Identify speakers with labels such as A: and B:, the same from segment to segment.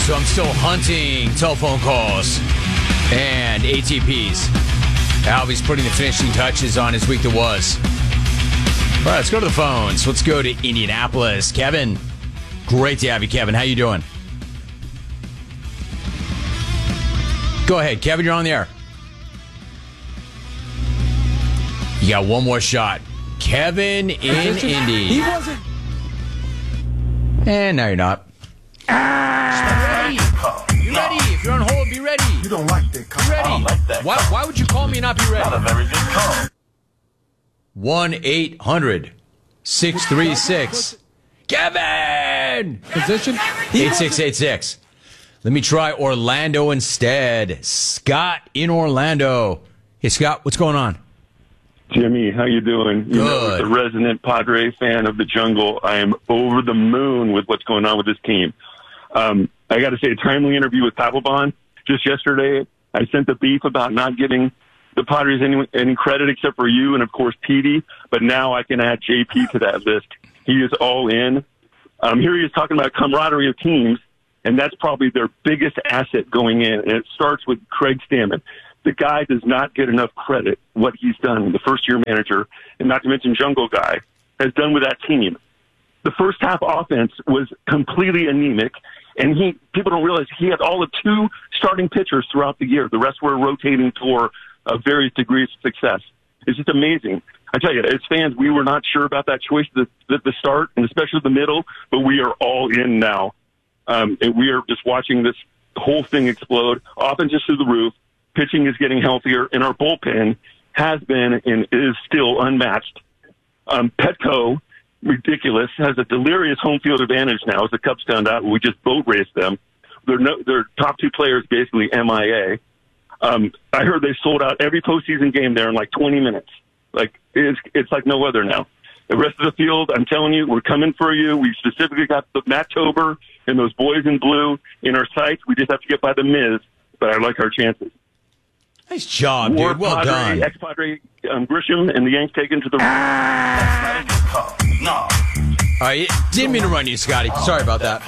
A: so I'm still hunting telephone calls and ATPs. Albie's putting the finishing touches on his week that was. All right, let's go to the phones. Let's go to Indianapolis. Kevin, great to have you, Kevin. How you doing? Go ahead, Kevin, you're on the air. You got one more shot. Kevin in Indy.
B: He wasn't.
A: And now you're not. Ready. Be ready. If you're on hold, be ready.
C: You don't like that call.
A: Be ready.
C: I don't like that call.
A: Why would you call me and not be ready?
C: Not a very good call.
A: 1-800-636. Kevin!
B: Position?
A: 8686. Let me try Orlando instead. Scott in Orlando. Hey, Scott, what's going on?
D: Jimmy, how you doing? You know, as a resident Padre fan of the jungle, I am over the moon with what's going on with this team. I got to say, a timely interview with Papelbon just yesterday. I sent the beef about not giving the Padres any credit except for you and, of course, Petey. But now I can add JP to that list. He is all in. Here he is talking about camaraderie of teams, and that's probably their biggest asset going in. And it starts with Craig Stammen. The guy does not get enough credit, what he's done, the first-year manager, and not to mention Jungle Guy, has done with that team. The first half offense was completely anemic, and people don't realize he had all of 2 starting pitchers throughout the year. The rest were rotating for various degrees of success. It's just amazing. I tell you, as fans, we were not sure about that choice at the start, and especially the middle, but we are all in now. And we are just watching this whole thing explode. Offense is through the roof. Pitching is getting healthier, and our bullpen has been and is still unmatched. Petco, ridiculous, has a delirious home field advantage now. As the Cubs found out, we just boat raced them. Their top 2 players basically MIA. I heard they sold out every postseason game there in like 20 minutes. Like it's like no other now. The rest of the field, I'm telling you, we're coming for you. We specifically got the Matt Tober and those boys in blue in our sights. We just have to get by the Miz, but I like our chances.
A: Nice job, dude. Well done.
D: Ex-Padre Grisham and the Yanks taken to the...
C: That's not a good call. No.
A: All right, didn't mean to run you, Scotty. Sorry about that.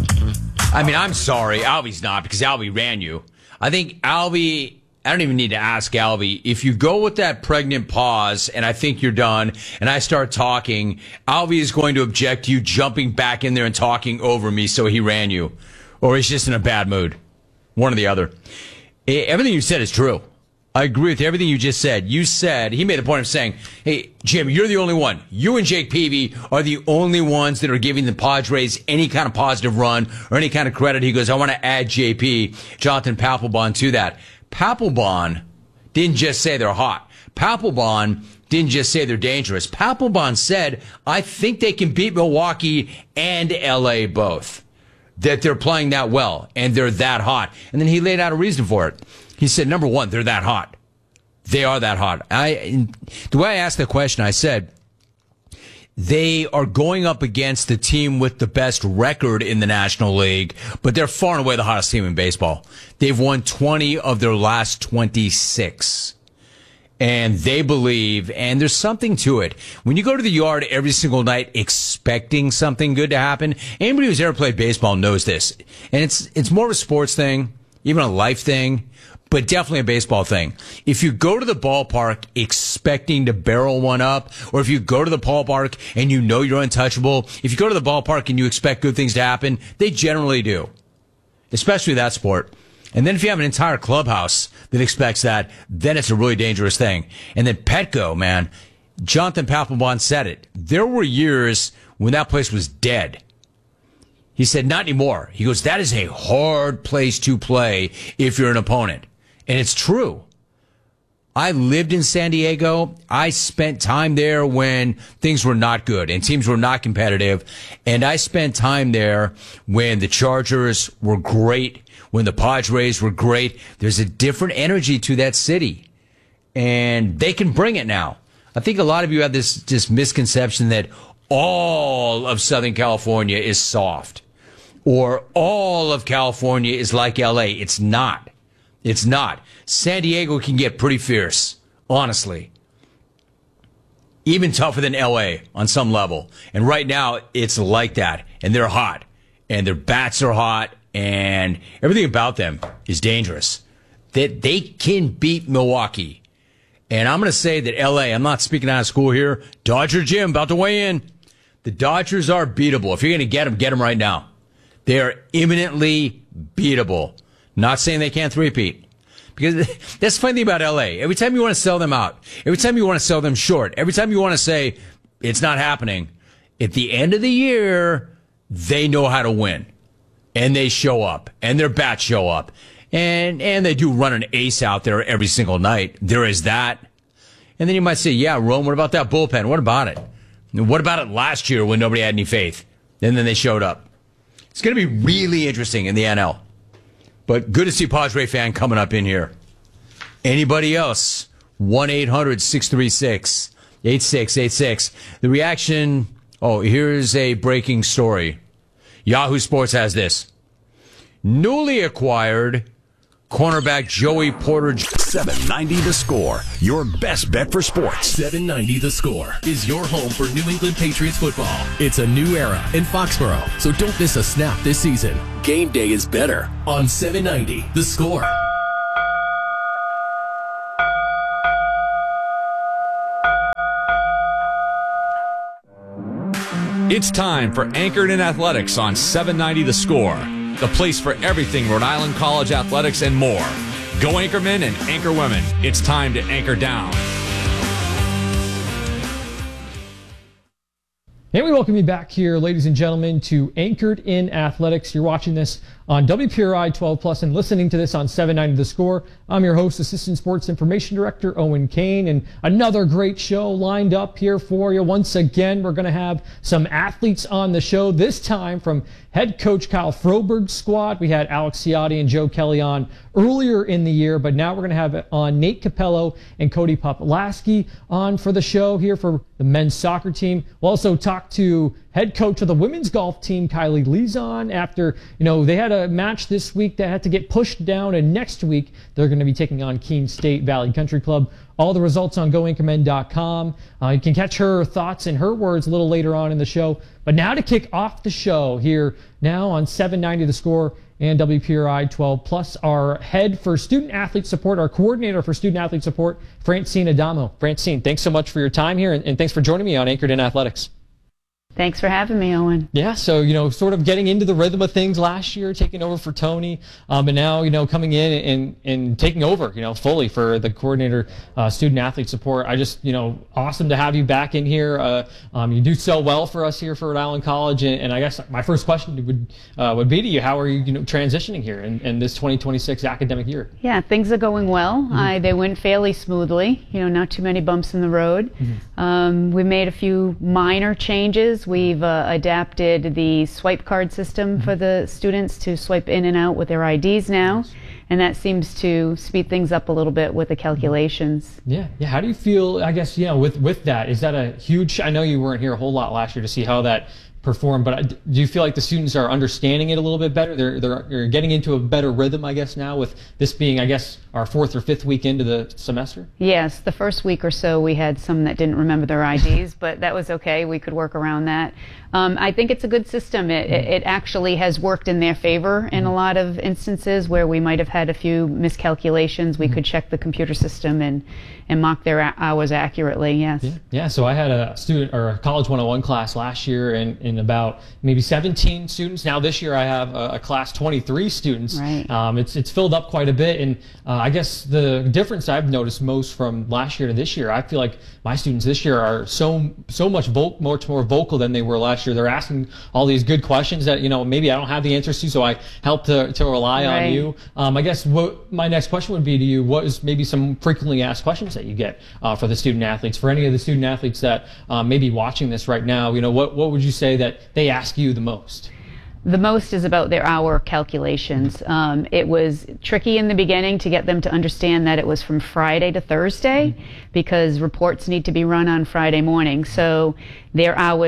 A: I mean, I'm sorry. Albie's not, because Albie ran you. I think Albie... I don't even need to ask Albie. If you go with that pregnant pause and I think you're done and I start talking, Albie is going to object to you jumping back in there and talking over me, so he ran you. Or he's just in a bad mood. One or the other. Everything you said is true. I agree with everything you just said. You said, he made the point of saying, hey, Jim, you're the only one. You and Jake Peavy are the only ones that are giving the Padres any kind of positive run or any kind of credit. He goes, I want to add JP, Jonathan Papelbon, to that. Papelbon didn't just say they're hot. Papelbon didn't just say they're dangerous. Papelbon said, I think they can beat Milwaukee and LA both. That they're playing that well and they're that hot. And then he laid out a reason for it. He said, number one, they're that hot. They are that hot. The way I asked the question, I said, they are going up against the team with the best record in the National League, but they're far and away the hottest team in baseball. They've won 20 of their last 26. And they believe, and there's something to it. When you go to the yard every single night expecting something good to happen, anybody who's ever played baseball knows this. And it's more of a sports thing, even a life thing, but definitely a baseball thing. If you go to the ballpark expecting to barrel one up, or if you go to the ballpark and you know you're untouchable, if you go to the ballpark and you expect good things to happen, they generally do. Especially that sport. And then if you have an entire clubhouse that expects that, then it's a really dangerous thing. And then Petco, man, Jonathan Papelbon said it. There were years when that place was dead. He said, not anymore. He goes, that is a hard place to play if you're an opponent. And it's true. I lived in San Diego. I spent time there when things were not good and teams were not competitive. And I spent time there when the Chargers were great, when the Padres were great. There's a different energy to that city. And they can bring it now. I think a lot of you have this misconception that all of Southern California is soft. Or all of California is like LA. It's not. It's not. San Diego can get pretty fierce, honestly. Even tougher than LA on some level. And right now, it's like that. And they're hot. And their bats are hot. and everything about them is dangerous. That they can beat Milwaukee. And I'm going to say that LA, I'm not speaking out of school here. Dodger Jim about to weigh in. The Dodgers are beatable. If you're going to get them right now. They are imminently beatable. Not saying they can't three-peat. Because that's the funny thing about LA. Every time you want to sell them out, every time you want to sell them short, every time you want to say it's not happening, at the end of the year, they know how to win. And they show up. And their bats show up. And they do run an ace out there every single night. There is that. And then you might say, yeah, Rome, what about that bullpen? What about it? What about it last year when nobody had any faith? And then they showed up. It's going to be really interesting in the NL. But good to see Padre fan coming up in here. Anybody else? 1-800-636-8686. The reaction, here's a breaking story. Yahoo Sports has this. Newly acquired cornerback Joey Porter.
B: 790 The Score, your best bet for sports.
E: 790 The Score is your home for New England Patriots football. It's a new era in Foxborough, so don't miss a snap this season. Game day is better on 790 The Score.
F: It's time for Anchored in Athletics on 790 The Score, the place for everything Rhode Island College athletics and more. Go Anchormen and Anchor Women. It's time to anchor down.
G: And we welcome you back here, ladies and gentlemen, to Anchored in Athletics. You're watching this on WPRI 12 Plus and listening to this on 790 The Score. I'm your host, Assistant Sports Information Director Owen Kane, and another great show lined up here for you. Once again, we're going to have some athletes on the show, this time from head coach Kyle Froberg's squad. We had Alex Ciotti and Joe Kelly on earlier in the year, but now we're going to have on Nate Capello and Cody Popolaski on for the show here for the men's soccer team. We'll also talk to head coach of the women's golf team, Kylie Lezon, after, they had a match this week that had to get pushed down, and next week they're going to be taking on Keene State Valley Country Club. All the results on goanchormen.com. You can catch her thoughts and her words a little later on in the show. But now to kick off the show here now on 790 The Score and WPRI 12 Plus, our head for student athlete support, our coordinator for student athlete support, Francine Adamo. Francine, thanks so much for your time here, and thanks for joining me on Anchored in Athletics.
H: Thanks for having me, Owen.
G: Yeah, so, sort of getting into the rhythm of things last year, taking over for Tony, and now, coming in and taking over, fully for the coordinator, student athlete support. I just, awesome to have you back in here. You do so well for us here for Rhode Island College, and I guess my first question would be to you, how are you, transitioning here in this 2026 academic year?
H: Yeah, things are going well. Mm-hmm. They went fairly smoothly, not too many bumps in the road. Mm-hmm. We made a few minor changes. We've adapted the swipe card system for the students to swipe in and out with their IDs now, and that seems to speed things up a little bit with the calculations.
G: Yeah. How do you feel, I guess, with that? Is that a huge, I know you weren't here a whole lot last year to see how that performed, but do you feel like the students are understanding it a little bit better? They're getting into a better rhythm, I guess, now, with this being, I guess, our fourth or fifth week into the semester?
H: Yes, the first week or so we had some that didn't remember their IDs, but that was okay. We could work around that. I think it's a good system. It actually has worked in their favor in a lot of instances where we might have had a few miscalculations. We could check the computer system and mark their hours accurately, yes.
G: Yeah, so I had a student or a College 101 class last year in about maybe 17 students. Now this year I have a class 23 students.
H: Right.
G: It's filled up quite a bit, and I guess the difference I've noticed most from last year to this year, I feel like my students this year are so much more vocal than they were last year. They're asking all these good questions that maybe I don't have the answers to, so I help to rely on you. I guess what my next question would be to you: what is maybe some frequently asked questions that you get for the student athletes? For any of the student athletes that may be watching this right now, what would you say that they ask you the most?
H: The most is about their hour calculations. It was tricky in the beginning to get them to understand that it was from Friday to Thursday because reports need to be run on Friday morning. So their hours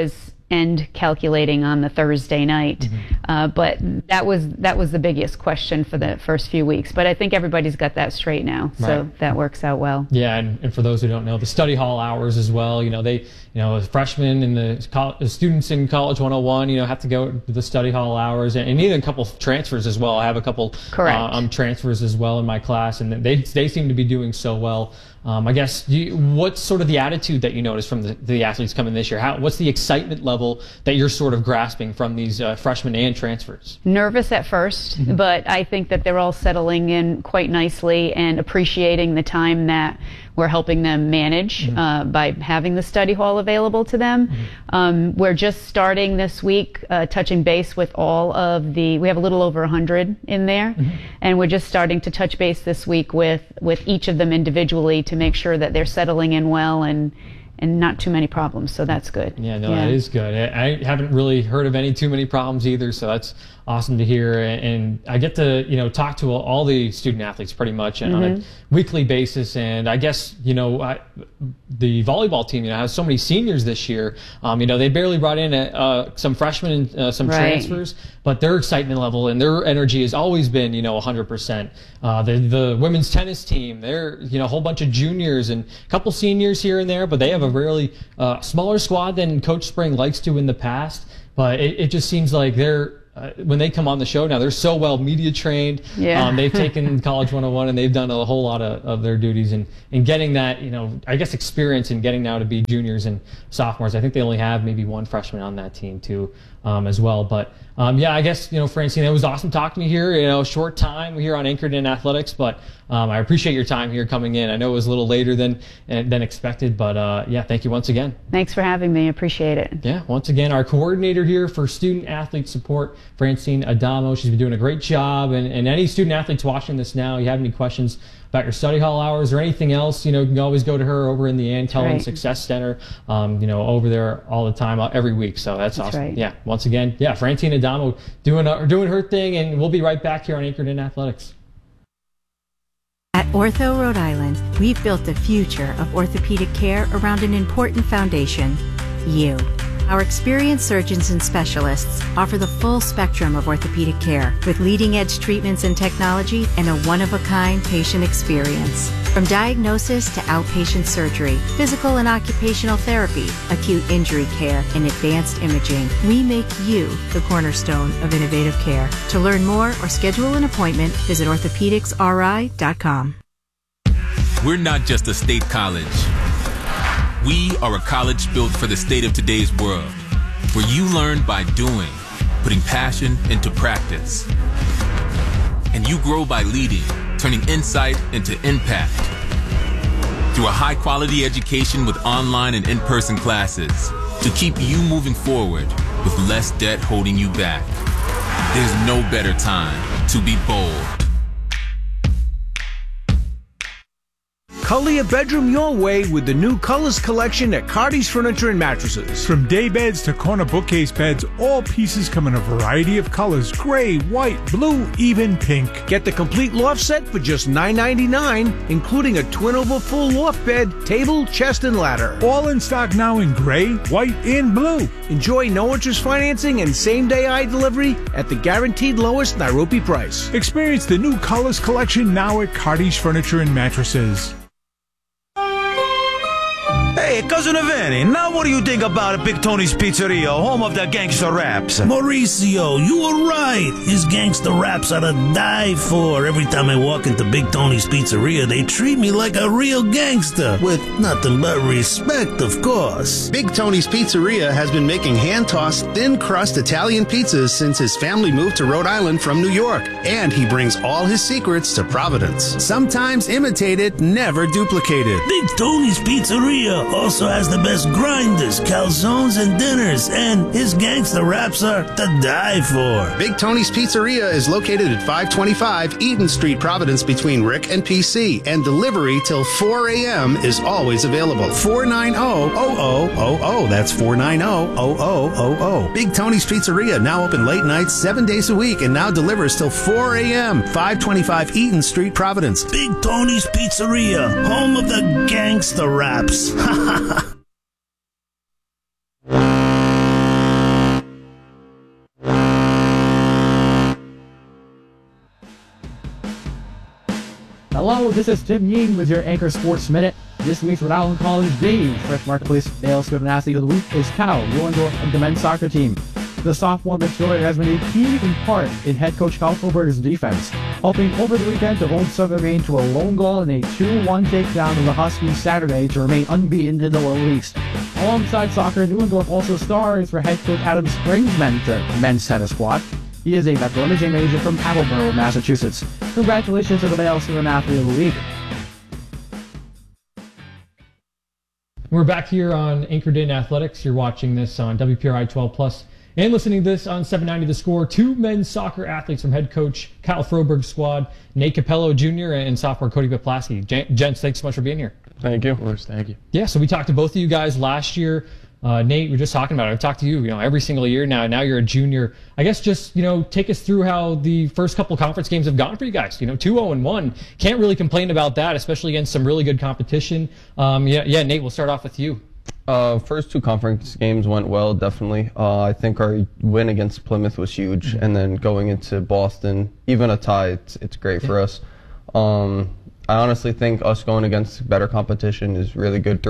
H: end calculating on the Thursday night. But that was the biggest question for the first few weeks. But I think everybody's got that straight now, so that works out well.
G: Yeah, and for those who don't know, the study hall hours as well. Freshmen and the students in College 101, have to go to the study hall hours, and even a couple of transfers as well. I have a couple transfers as well in my class, and they seem to be doing so well. I guess, what's sort of the attitude that you notice from the athletes coming this year? What's the excitement level that you're sort of grasping from these freshmen and transfers?
H: Nervous at first, but I think that they're all settling in quite nicely and appreciating the time that we're helping them manage by having the study hall available to them. We're just starting this week touching base with all of we have a little over 100 in there, and we're just starting to touch base this week with each of them individually to make sure that they're settling in well and not too many problems, so that's good.
G: That is good. I haven't really heard of too many problems either, so that's awesome to hear. And I get to talk to all the student athletes pretty much on a weekly basis. And I guess the volleyball team has so many seniors this year. They barely brought in some freshmen and some transfers, but their excitement level and their energy has always been 100%. The women's tennis team, they're a whole bunch of juniors and a couple seniors here and there, but they have a really smaller squad than Coach Spring likes to in the past. But it just seems like they're when they come on the show now, they're so well media trained. They've taken College 101 and they've done a whole lot of their duties and getting that, I guess experience in getting now to be juniors and sophomores. I think they only have maybe one freshman on that team too, as well. But I guess, Francine, it was awesome talking to you here. Short time here on Anchored in Athletics, but I appreciate your time here coming in. I know it was a little later than expected, but thank you once again.
H: Thanks for having me. Appreciate it.
G: Yeah, once again, our coordinator here for student athlete support, Francine Adamo. She's been doing a great job. And any student athletes watching this now, you have any questions about your study hall hours or anything else, you can always go to her over in the Ann Tellen Success Center, over there all the time, every week. So that's awesome.
H: Right.
G: Yeah, once again, Francine Adamo doing her thing, and we'll be right back here on Anchored in Athletics.
I: At Ortho Rhode Island, we've built the future of orthopedic care around an important foundation, you. Our experienced surgeons and specialists offer the full spectrum of orthopedic care with leading-edge treatments and technology and a one-of-a-kind patient experience. From diagnosis to outpatient surgery, physical and occupational therapy, acute injury care, and advanced imaging, we make you the cornerstone of innovative care. To learn more or schedule an appointment, visit orthopedicsri.com.
J: We're not just a state college. We are a college built for the state of today's world, where you learn by doing, putting passion into practice. And you grow by leading, turning insight into impact. Through a high-quality education with online and in-person classes to keep you moving forward with less debt holding you back. There's no better time to be bold.
K: Color your bedroom your way with the new Colors collection at Cardi's Furniture and Mattresses.
L: From day beds to corner bookcase beds, all pieces come in a variety of colors: gray, white, blue, even pink.
K: Get the complete loft set for just $9.99, including a twin-over full loft bed, table, chest, and ladder.
L: All in stock now in gray, white, and blue.
K: Enjoy no-interest financing and same-day eye delivery at the guaranteed lowest Nairobi price.
L: Experience the new Colors collection now at Cardi's Furniture and Mattresses.
M: Hey, Cousin Vanny, now what do you think about Big Tony's Pizzeria, home of the gangster raps?
N: Mauricio, you were right. His gangster raps are to die for. Every time I walk into Big Tony's Pizzeria, they treat me like a real gangster. With nothing but respect, of course.
O: Big Tony's Pizzeria has been making hand-tossed, thin-crust Italian pizzas since his family moved to Rhode Island from New York. And he brings all his secrets to Providence. Sometimes imitated, never duplicated.
N: Big Tony's Pizzeria also has the best grinders, calzones, and dinners, and his gangster raps are to die for.
O: Big Tony's Pizzeria is located at 525 Eaton Street, Providence, between Rick and PC, and delivery till 4 a.m. is always available. 490-0000. That's 490-0000. Big Tony's Pizzeria, now open late nights, 7 days a week, and now delivers till 4 a.m. 525 Eaton Street, Providence.
N: Big Tony's Pizzeria, home of the gangster raps.
P: Hello, this is Tim Ying with your Anchor Sports Minute. This week's Rhode Island College Days Fresh Marketplace Male Student Athlete of the Week is Cal Willendorf of the men's soccer team. The sophomore midfielder has been a key part in head coach Cal Froberg's defense, helping over the weekend to hold Southern Maine to a lone goal and a 2-1 takedown of the Huskies Saturday to remain unbeaten in the lower leagues. Alongside soccer, Willendorf also stars for head coach Adam Spring's men's tennis squad. He is a medical imaging major from Attleboro, Massachusetts. Congratulations to the male student athlete of the week.
G: We're back here on Anchored In Athletics. You're watching this on WPRI 12+. And listening to this on 790 The Score, two men's soccer athletes from head coach Cal Froberg's squad, Nate Capello Jr. and sophomore Cody Poplaski. Gents, thanks so much for being here.
Q: Thank you. Of course, thank you.
G: Yeah, so we talked to both of you guys last year. Nate, we were just talking about it. I've talked to you, every single year now. Now you're a junior. I guess just, take us through how the first couple conference games have gone for you guys. 2-0-1. Can't really complain about that, especially against some really good competition. Nate, we'll start off with you.
Q: First two conference games went well, definitely. I think our win against Plymouth was huge, and then going into Boston, even a tie, it's great for us. I honestly think us going against better competition is really good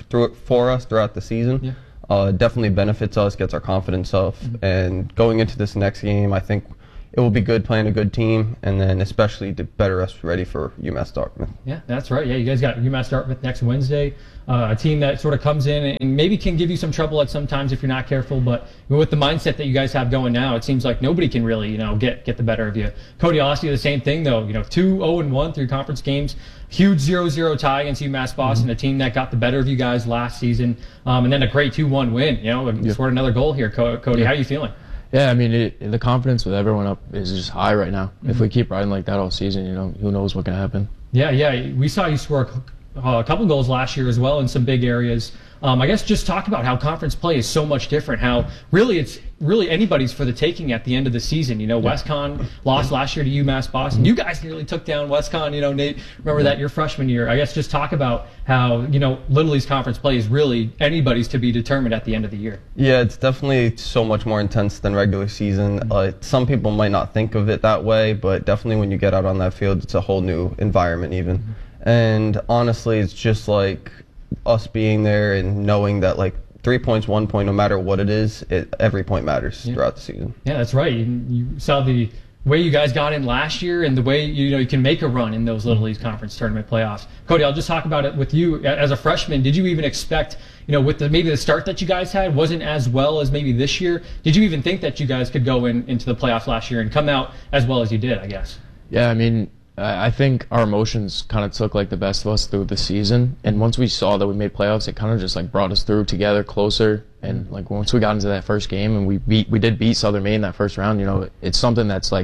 Q: for us throughout the season. Definitely benefits us, gets our confidence up, and going into this next game, I think it will be good playing a good team, and then especially to better us ready for UMass Dartmouth.
G: Yeah, that's right. Yeah, you guys got UMass Dartmouth next Wednesday, a team that sort of comes in and maybe can give you some trouble at some times if you're not careful, but with the mindset that you guys have going now, it seems like nobody can really, get the better of you. Cody, I'll ask you the same thing, though. 2-0-1 through conference games, huge 0-0 tie against UMass Boston, a team that got the better of you guys last season, and then a great 2-1 win. You scored another goal here, Cody. How are you feeling?
Q: Yeah, I mean, the confidence with everyone up is just high right now. If we keep riding like that all season, who knows what can happen.
G: Yeah, we saw you score a couple goals last year as well in some big areas. I guess just talk about how conference play is so much different, how really it's really anybody's for the taking at the end of the season. WestCon lost last year to UMass Boston. You guys nearly took down WestCon, Nate, remember that your freshman year. I guess just talk about how, Little League's conference play is really anybody's to be determined at the end of the year. Yeah,
Q: it's definitely so much more intense than regular season. Some people might not think of it that way, but definitely when you get out on that field, it's a whole new environment even. And honestly, it's just like us being there and knowing that 3 points, 1 point, no matter what it is, every point matters throughout the season.
G: Yeah, that's right. You saw the way you guys got in last year and the way you can make a run in those Little League Conference Tournament playoffs. Cody, I'll just talk about it with you as a freshman. Did you even expect, with maybe the start that you guys had wasn't as well as maybe this year? Did you even think that you guys could go into the playoffs last year and come out as well as you did, I guess?
Q: Yeah, I mean, I think our emotions kind of took the best of us through the season, and once we saw that we made playoffs, it kind of just brought us through together closer. And once we got into that first game and we did beat Southern Maine that first round, it's something that's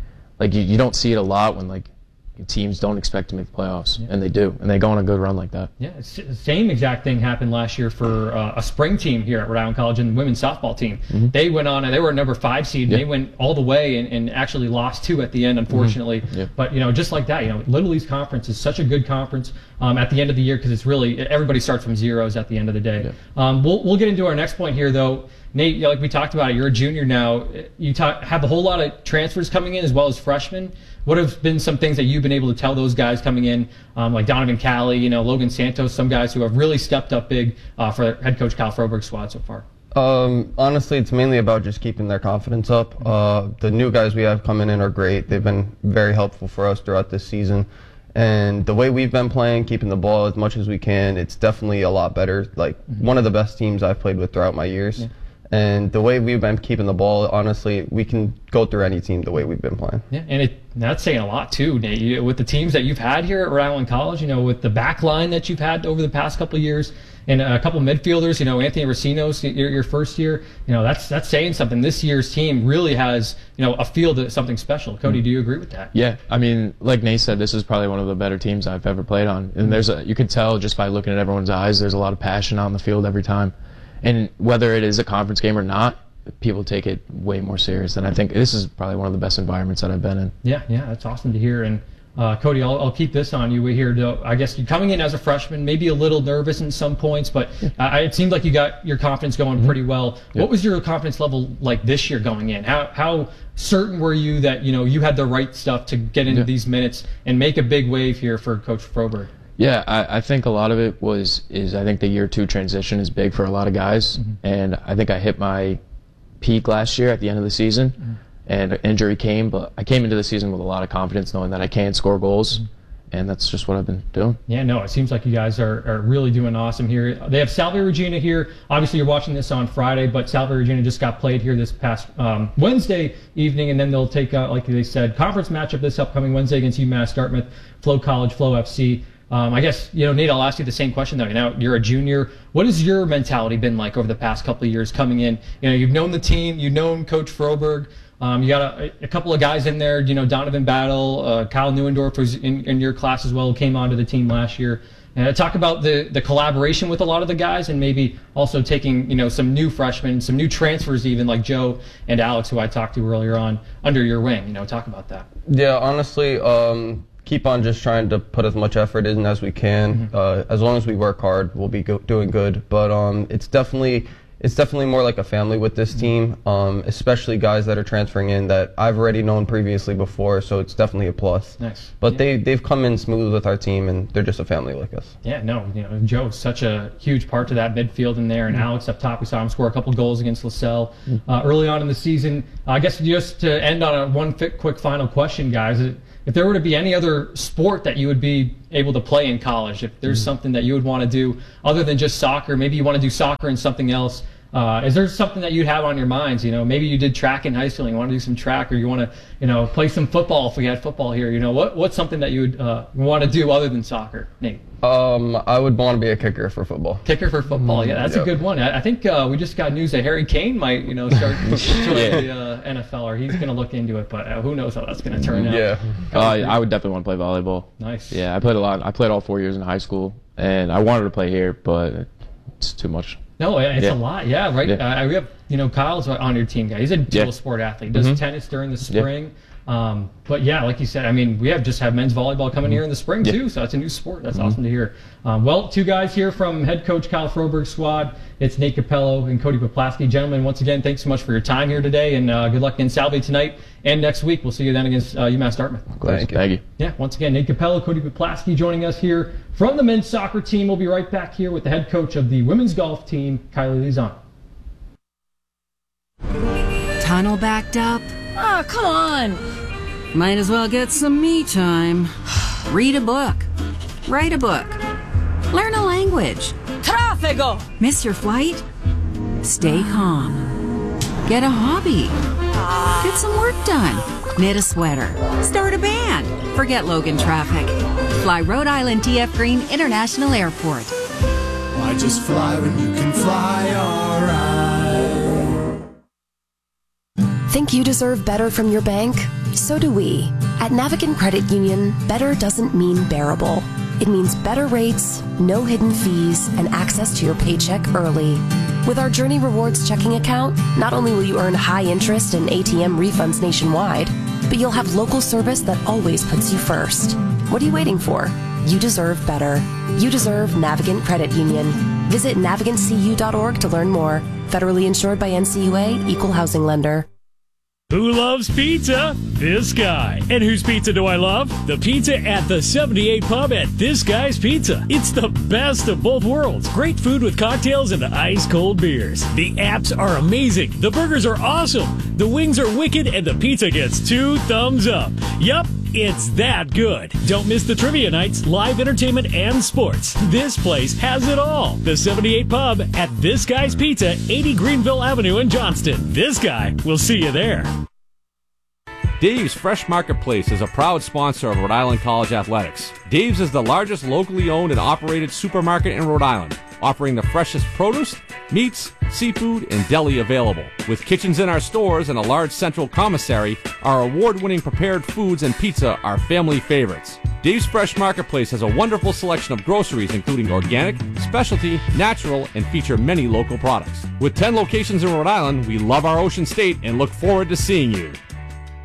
Q: you don't see it a lot when teams don't expect to make the playoffs, and they do, and they go on a good run like that.
G: Yeah, the same exact thing happened last year for a spring team here at Rhode Island College and the women's softball team. They went on, and they were a number 5 seed, and they went all the way and actually lost 2 at the end, unfortunately. But, just like that, Little League's conference is such a good conference at the end of the year because it's really, everybody starts from zeros at the end of the day. We'll get into our next point here, though. Nate, like we talked about it, you're a junior now. You have a whole lot of transfers coming in as well as freshmen. What have been some things that you've been able to tell those guys coming in, like Donovan Cali, Logan Santos, some guys who have really stepped up big for head coach Cal Froberg's squad so far?
Q: Honestly, it's mainly about just keeping their confidence up. The new guys we have coming in are great. They've been very helpful for us throughout this season. And the way we've been playing, keeping the ball as much as we can, it's definitely a lot better. One of the best teams I've played with throughout my years. And the way we've been keeping the ball, honestly, we can go through any team the way we've been playing.
G: Yeah, and that's saying a lot too, Nate. With the teams that you've had here at Rhode Island College, with the back line that you've had over the past couple of years, and a couple of midfielders, Anthony Racinos, your first year, that's saying something. This year's team really has, a feel to something special. Cody, do you agree with that?
Q: Yeah, I mean, like Nate said, this is probably one of the better teams I've ever played on. And you could tell just by looking at everyone's eyes, there's a lot of passion out on the field every time. And whether it is a conference game or not, people take it way more serious. And I think this is probably one of the best environments that I've been in.
G: Yeah, that's awesome to hear. And Cody, I'll keep this on you here. I guess you're coming in as a freshman, maybe a little nervous in some points, but it seemed like you got your confidence going pretty well. What was your confidence level like this year going in? How certain were you that you had the right stuff to get into these minutes and make a big wave here for Coach Froberg?
R: Yeah, I think a lot of it is I think the year 2 transition is big for a lot of guys, and I think I hit my peak last year at the end of the season, and an injury came, but I came into the season with a lot of confidence knowing that I can score goals, and that's just what I've been doing. Yeah, no, it seems like you guys are really doing awesome here. They have Salve Regina here. Obviously, you're watching this on Friday, but Salve Regina just got played here this past Wednesday evening, and then they'll take, like they said, conference matchup this upcoming Wednesday against UMass Dartmouth, Flow College, Flow FC. I guess, Nate, I'll ask you the same question, though. Now, you're a junior. What has your mentality been like over the past couple of years coming in? You've known the team. You've known Coach Froberg. You got a couple of guys in there, Donovan Battle, Kyle Neuendorf, who's in your class as well, who came onto the team last year. Talk about the collaboration with a lot of the guys and maybe also taking, some new freshmen, some new transfers even, like Joe and Alex, who I talked to earlier on, under your wing. Talk about that.
Q: Yeah, honestly, keep on just trying to put as much effort in as we can. As long as we work hard, we'll be doing good. But it's definitely more like a family with this team, especially guys that are transferring in that I've already known previously before, so it's definitely a plus. Nice. But they've come in smooth with our team, and they're just a family like us. Yeah, no, Joe's such a huge part to that midfield in there, and Alex up top, we saw him score a couple goals against LaSalle early on in the season. I guess just to end on one quick final question, guys, if there were to be any other sport that you would be able to play in college, if there's something that you would want to do other than just soccer, maybe you want to do soccer and something else, is there something that you'd have on your minds? Maybe you did track in high school and you want to do some track, or you want to, play some football if we had football here. What's something that you would want to do other than soccer, Nate? I would want to be a kicker for football. Kicker for football,
G: yeah, that's a good one. I think we just got news that Harry Kane might, start the NFL, or he's going to look into it, but who knows how that's going to turn out.
R: Yeah, I would definitely want to play volleyball.
G: Nice.
R: Yeah, I played a lot. I played all 4 years in high school, and I wanted to play here, but it's too much.
G: No, it's a lot. Yeah, right. Yeah. We have, Kyle's on your team, guy. He's a dual sport athlete. Does tennis during the spring. But yeah, like you said, we have men's volleyball coming here in the spring too, so it's a new sport. That's awesome to hear. Well, two guys here from head coach Kyle Froberg's squad. It's Nate Capello and Cody Poplaski. Gentlemen, once again, thanks so much for your time here today, and good luck in Salve tonight and next week. We'll see you then against UMass Dartmouth.
R: Thank you.
G: Yeah, once again, Nate Capello, Cody Poplaski joining us here from the men's soccer team. We'll be right back here with the head coach of the women's golf team, Kylie Lizon.
S: Tunnel backed up?
T: Oh, come on.
S: Might as well get some me time. Read a book. Write a book. Learn a language.
T: Tráfego.
S: Miss your flight? Stay calm. Get a hobby. Get some work done. Knit a sweater. Start a band. Forget Logan traffic. Fly Rhode Island TF Green International Airport.
U: Why just fly when you can fly alright?
V: Think you deserve better from your bank? So do we. At Navigant Credit Union, better doesn't mean bearable. It means better rates, no hidden fees, and access to your paycheck early. With our Journey Rewards checking account, not only will you earn high interest and ATM refunds nationwide, but you'll have local service that always puts you first. What are you waiting for? You deserve better. You deserve Navigant Credit Union. Visit navigantcu.org to learn more. Federally insured by NCUA, Equal Housing Lender.
W: Who loves pizza? This guy. And whose pizza do I love? The pizza at the 78 Pub at This Guy's Pizza. It's the best of both worlds. Great food with cocktails and ice-cold beers. The apps are amazing. The burgers are awesome. The wings are wicked, and the pizza gets 2 thumbs up. Yup, it's that good. Don't miss the trivia nights, live entertainment, and sports. This place has it all. The 78 Pub at This Guy's Pizza, 80 Greenville Avenue in Johnston. This guy will see you there.
F: Dave's Fresh Marketplace is a proud sponsor of Rhode Island College Athletics. Dave's is the largest locally owned and operated supermarket in Rhode Island, offering the freshest produce, meats, seafood, and deli available. With kitchens in our stores and a large central commissary, our award-winning prepared foods and pizza are family favorites. Dave's Fresh Marketplace has a wonderful selection of groceries, including organic, specialty, natural, and feature many local products. With 10 locations in Rhode Island, we love our Ocean State and look forward to seeing you.